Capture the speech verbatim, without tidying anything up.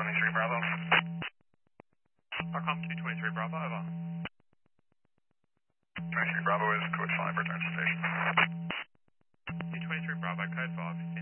twenty-three Bravo. Arcom two twenty-three Bravo, over. twenty-three Bravo is code five, return to station. two twenty-three Bravo, code five.